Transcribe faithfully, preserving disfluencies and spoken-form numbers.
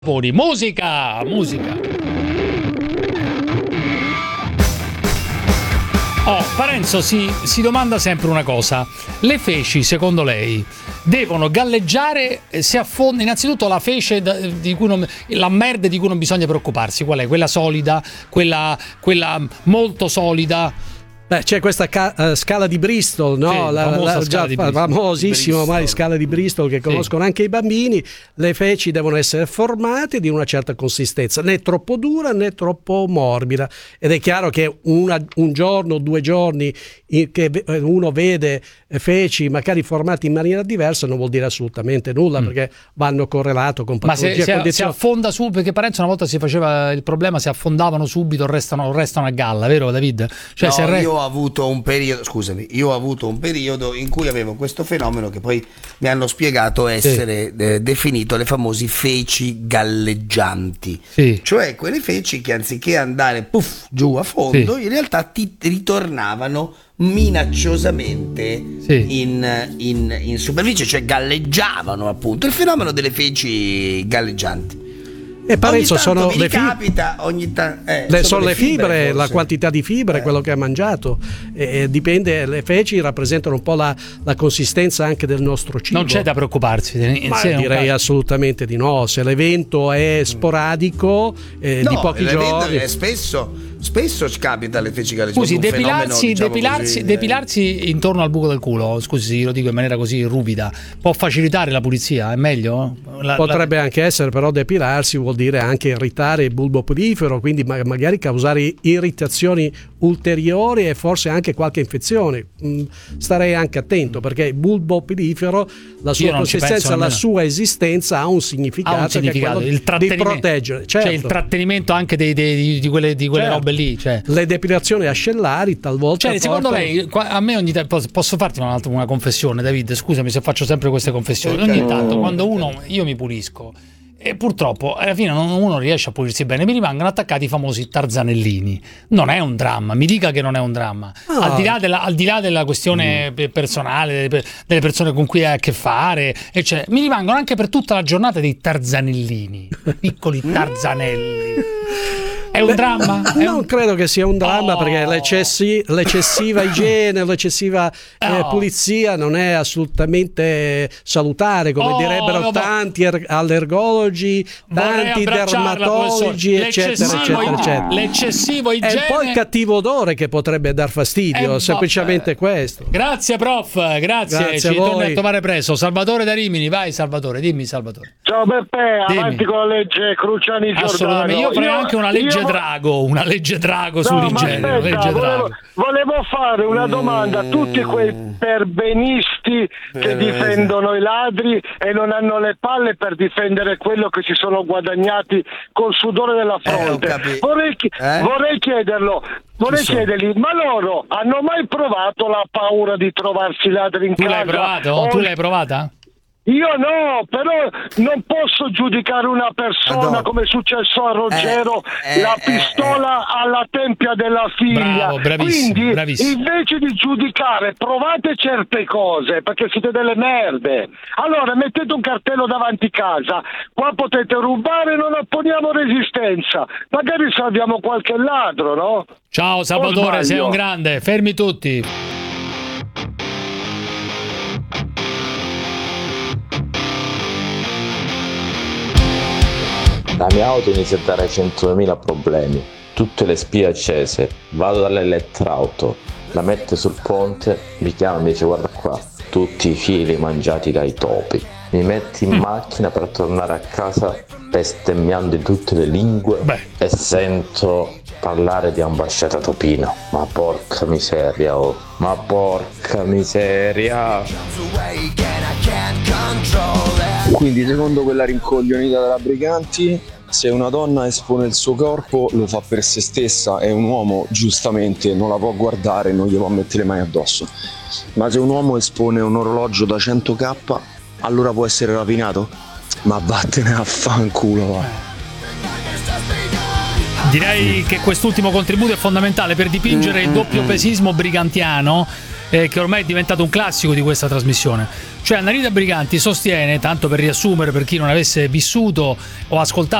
Musica, musica. Oh, Parenzo si, si domanda sempre una cosa. Le feci, secondo lei, devono galleggiare, si affonda innanzitutto la fece di cui non, la merda di cui non bisogna preoccuparsi, qual è? Quella solida, quella, quella molto solida. Beh, c'è questa ca- uh, scala di Bristol, no? Sì, la, famosa la, scala già di Bristol. famosissima Bristol. ormai scala di Bristol che conoscono sì. anche i bambini. Le feci devono essere formate di una certa consistenza, né troppo dura né troppo morbida, ed è chiaro che una, un giorno, due giorni in, che uno vede feci magari formati in maniera diversa non vuol dire assolutamente nulla, mm. perché vanno correlato con patologie. Ma se, condizioni... si affonda su, perché Parenzo una volta si faceva il problema, si affondavano subito, restano, restano a galla, vero David? Cioè, no, se re... io ho avuto un periodo, scusami, io ho avuto un periodo in cui avevo questo fenomeno che poi mi hanno spiegato essere sì. eh, definito le famosi feci galleggianti, sì. cioè quelle feci che anziché andare puff giù a fondo, sì. in realtà ti ritornavano minacciosamente sì. in, in, in superficie, cioè galleggiavano, appunto, il fenomeno delle feci galleggianti. E Parenzo sono mi le capita ogni tanto eh, le, sono, sono le fibre, fibre la quantità di fibre, eh. quello che ha mangiato, e, e dipende. Le feci rappresentano un po' la, la consistenza anche del nostro cibo. Non c'è da preoccuparsi. Ma direi assolutamente di no. Se l'evento è sporadico, eh, no, di pochi giorni, è spesso spesso capita le feci galleggianti. Scusi, depilarsi, diciamo depilarsi, così, depilarsi eh. intorno al buco del culo, scusi, lo dico in maniera così ruvida, può facilitare la pulizia? È meglio? La, Potrebbe la... anche essere, però depilarsi vuol dire anche irritare il bulbo pilifero, quindi ma- magari causare irritazioni ulteriori e forse anche qualche infezione. Mm, starei anche attento, perché il bulbo pilifero, la sua consistenza, la sua esistenza ha un significato, ha un significato. Che è Il quello di proteggere, certo. Cioè il trattenimento anche dei, dei, di quelle, di quelle certo. robe lì, cioè. Le depilazioni ascellari talvolta, cioè, secondo portano... lei, a me ogni tanto posso farti una, una confessione, David, scusami se faccio sempre queste confessioni, ogni tanto quando uno, io mi pulisco e purtroppo alla fine non, uno riesce a pulirsi bene, mi rimangono attaccati i famosi tarzanellini. Non è un dramma, mi dica che non è un dramma, ah. al, di là della, al di là della questione mm. personale delle persone con cui hai a che fare, eccetera, mi rimangono anche per tutta la giornata dei tarzanellini, piccoli tarzanelli. È un dramma? È non un... credo che sia un dramma, oh. perché l'eccessi, l'eccessiva igiene, l'eccessiva eh, oh. pulizia non è assolutamente salutare, come oh, direbbero no, tanti er- allergologi, tanti dermatologi, eccetera, eccetera, eccetera. L'eccessivo igiene. È un po' il cattivo odore che potrebbe dar fastidio, semplicemente questo. Grazie prof, grazie, grazie ci torni a trovare presto. Salvatore da Rimini, vai Salvatore, dimmi Salvatore. Ciao Beppe, dimmi. Avanti con la legge Cruciani Giordano. Assolutamente, io farei anche una legge io... Drago, una legge Drago no, sull'igiene. Aspetta, legge volevo, Drago. volevo fare una domanda a tutti quei perbenisti che difendono i ladri e non hanno le palle per difendere quello che si sono guadagnati col sudore della fronte. Eh, vorrei, eh? vorrei chiederlo. Vorrei chiedergli, ma loro hanno mai provato la paura di trovarsi ladri in tu casa? L'hai provato? O... Tu l'hai provata? Io no, però non posso giudicare una persona Madonna. come è successo a Ruggero, eh, eh, la pistola eh, eh. alla tempia della figlia. Bravo, bravissimo, Quindi bravissimo. invece di giudicare, provate certe cose, perché siete delle merde. Allora mettete un cartello davanti casa, qua potete rubare, non opponiamo resistenza, magari salviamo qualche ladro, no? Ciao Salvatore, sei un grande, fermi tutti. La mia auto inizia a dare centomila problemi, tutte le spie accese, vado dall'elettrauto, la metto sul ponte, mi chiama e mi dice guarda qua, tutti i fili mangiati dai topi. Mi metti in mm. macchina per tornare a casa bestemmiando in tutte le lingue Beh. e sento parlare di ambasciata topino. Ma porca miseria, oh, ma porca miseria. Quindi secondo quella rincoglionita della Briganti, se una donna espone il suo corpo lo fa per se stessa e un uomo giustamente non la può guardare, non gli può mettere le mani addosso. Ma se un uomo espone un orologio da cento k, allora può essere rapinato? Ma vattene a fanculo, va. Direi che quest'ultimo contributo è fondamentale per dipingere il doppio pesismo brigantiano, eh, che ormai è diventato un classico di questa trasmissione. Cioè Annarita Briganti sostiene, tanto per riassumere per chi non avesse vissuto o ascoltato